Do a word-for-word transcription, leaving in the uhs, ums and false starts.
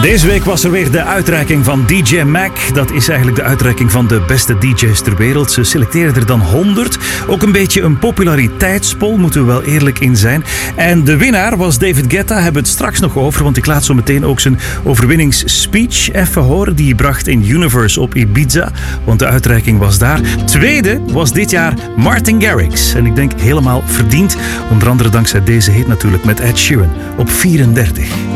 Deze week was er weer de uitreiking van D J Mag. Dat is eigenlijk de uitreiking van de beste D J's ter wereld. Ze selecteren er dan honderd. Ook een beetje een populariteitspol, moeten we wel eerlijk in zijn. En de winnaar was David Guetta. Hebben we het straks nog over, want ik laat zo meteen ook zijn overwinningsspeech even horen. Die hij bracht in Universe op Ibiza, want de uitreiking was daar. Tweede was dit jaar Martin Garrix. En ik denk helemaal verdiend. Onder andere dankzij deze hit natuurlijk met Ed Sheeran op vierendertig.